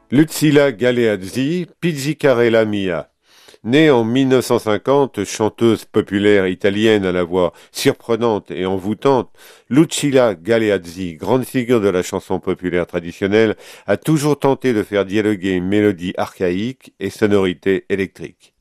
Lucilla Galeazzi, Pizzicarella Mia. Née en 1950, chanteuse populaire italienne à la voix surprenante et envoûtante, Lucilla Galeazzi, grande figure de la chanson populaire traditionnelle, a toujours tenté de faire dialoguer une mélodie archaïque et sonorité électrique.